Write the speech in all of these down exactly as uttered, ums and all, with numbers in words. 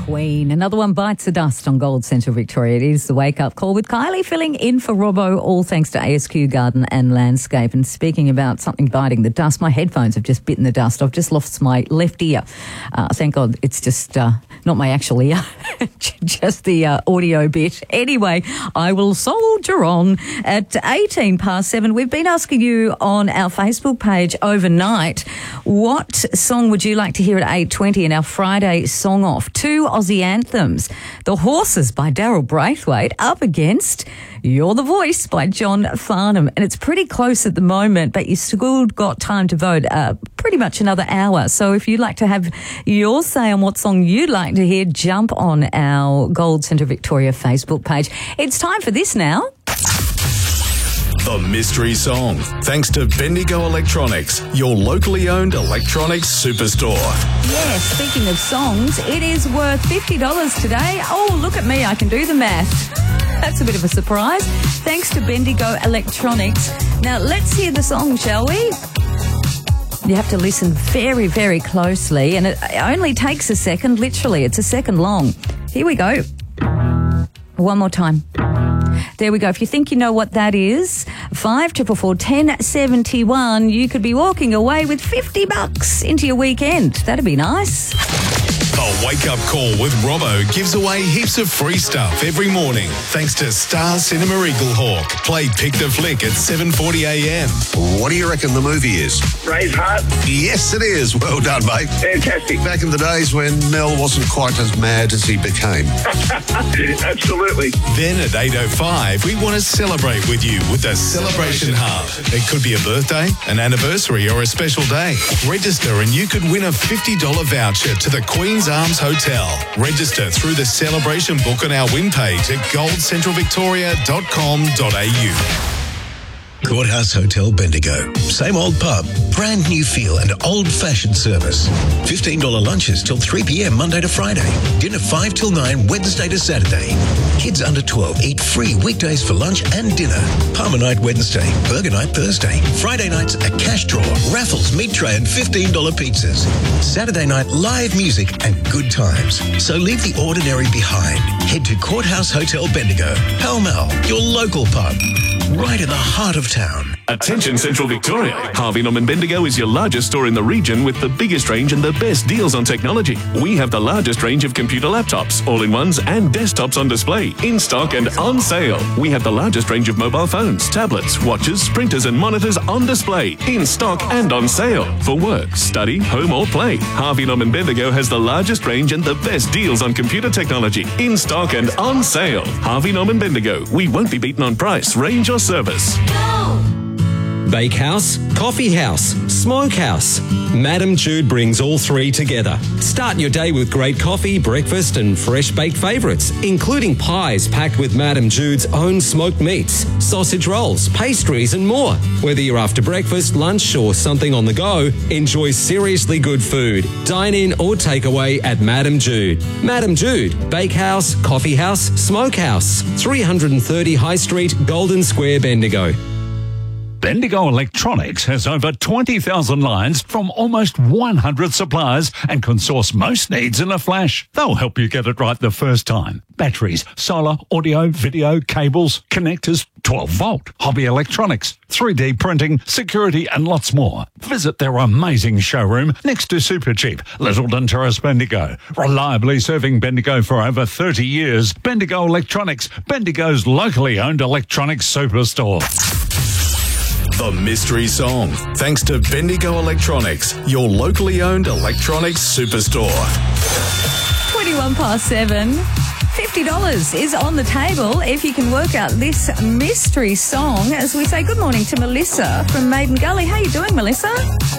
Queen. Another one bites the dust on Gold Central Victoria. It is the wake-up call with Kylie filling in for Robbo, all thanks to A S Q Garden and Landscape. And speaking about something biting the dust, my headphones have just bitten the dust. I've just lost my left ear. Uh, thank God it's just uh, not my actual ear, just the uh, audio bit. Anyway, I will soldier on. At eighteen past seven, we've been asking you on our Facebook page overnight, what song would you like to hear at eight twenty in our Friday song off? Two Aussie anthems. The Horses by Daryl Braithwaite up against You're the Voice by John Farnham. And it's pretty close at the moment, but you've still got time to vote uh, pretty much another hour. So if you'd like to have your say on what song you'd like to hear, jump on our Gold Central Victoria Facebook page. It's time for this now. The Mystery Song, thanks to Bendigo Electronics, your locally owned electronics superstore. Yeah, speaking of songs, it is worth fifty dollars today. Oh, look at me, I can do the math. That's a bit of a surprise. Thanks to Bendigo Electronics. Now, let's hear the song, shall we? You have to listen very, very closely, and it only takes a second, literally. It's a second long. Here we go. One more time. There we go. If you think you know what that is, five triple four ten seventy one. You could be walking away with fifty bucks into your weekend. That'd be nice. The Wake Up Call with Robbo gives away heaps of free stuff every morning, thanks to Star Cinema Eaglehawk. Play Pick the Flick at seven forty a m. What do you reckon the movie is? Braveheart. Yes, it is. Well done, mate. Fantastic. Back in the days when Mel wasn't quite as mad as he became. Absolutely. Then at eight oh five, we want to celebrate with you with the Celebration Hub. It could be a birthday, an anniversary, or a special day. Register and you could win a fifty dollars voucher to the Queen's Arms Hotel. Register through the celebration book on our win page at gold central victoria dot com dot a u. Courthouse Hotel Bendigo. Same old pub, brand new feel and old-fashioned service. fifteen dollars lunches till three p m Monday to Friday. Dinner five till nine Wednesday to Saturday. Kids under twelve eat free weekdays for lunch and dinner. Palmer night Wednesday, burger night Thursday. Friday nights a cash draw, raffles, meat tray and fifteen dollars pizzas. Saturday night live music and good times. So leave the ordinary behind. Head to Courthouse Hotel Bendigo. Pall Mall, your local pub. Right in the heart of town. Attention Central Victoria. Harvey Norman Bendigo is your largest store in the region with the biggest range and the best deals on technology. We have the largest range of computer laptops, all-in-ones and desktops on display, in stock and on sale. We have the largest range of mobile phones, tablets, watches, printers and monitors on display, in stock and on sale. For work, study, home or play, Harvey Norman Bendigo has the largest range and the best deals on computer technology, in stock and on sale. Harvey Norman Bendigo. We won't be beaten on price, range or service. Bakehouse, Coffee House, Smokehouse. Madam Jude brings all three together. Start your day with great coffee, breakfast and fresh baked favourites, including pies packed with Madam Jude's own smoked meats, sausage rolls, pastries and more. Whether you're after breakfast, lunch or something on the go, enjoy seriously good food. Dine in or take away at Madam Jude. Madam Jude, Bakehouse, Coffee House, Smokehouse. three thirty High Street, Golden Square, Bendigo. Bendigo Electronics has over twenty thousand lines from almost one hundred suppliers and can source most needs in a flash. They'll help you get it right the first time. Batteries, solar, audio, video, cables, connectors, twelve volt, hobby electronics, three D printing, security and lots more. Visit their amazing showroom next to Supercheap, Littleton Terrace, Bendigo. Reliably serving Bendigo for over thirty years. Bendigo Electronics, Bendigo's locally owned electronics superstore. The Mystery Song, thanks to Bendigo Electronics, your locally owned electronics superstore. twenty-one past seven. fifty dollars is on the table if you can work out this mystery song. As we say good morning to Melissa from Maiden Gully. How you doing, Melissa?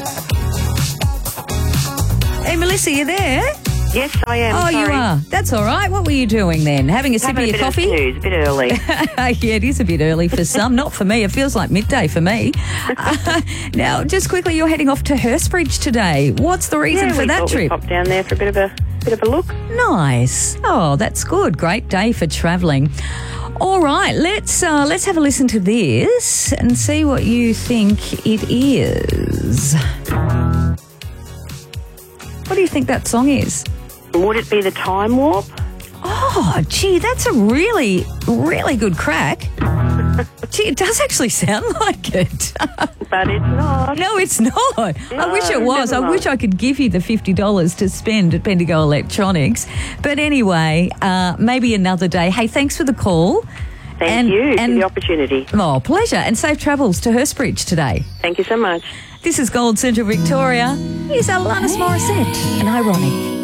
Hey, Melissa, you there? Yes, I am. Oh, sorry. you are. That's all right. What were you doing then? Having a sip Having of your a bit coffee? Of snooze, a bit early. Yeah, it is a bit early for some. Not for me. It feels like midday for me. Uh, now, just quickly, you're heading off to Hurstbridge today. What's the reason yeah, for we that thought trip? We'd pop down there for a bit of a bit of a look. Nice. Oh, that's good. Great day for travelling. All right, let's uh, let's have a listen to this and see what you think it is. What do you think that song is? Would it be the time warp? Oh, gee, that's a really, really good crack. Gee, it does actually sound like it. But it's not. No, it's not. I wish it No, was. I never wish I could give you the fifty dollars to spend at Bendigo Electronics. But anyway, uh, maybe another day. Hey, thanks for the call. Thank and, you and, for the opportunity. Oh, pleasure. And safe travels to Hurstbridge today. Thank you so much. This is Gold Central Victoria. Here's Alanis Morissette and Ironic.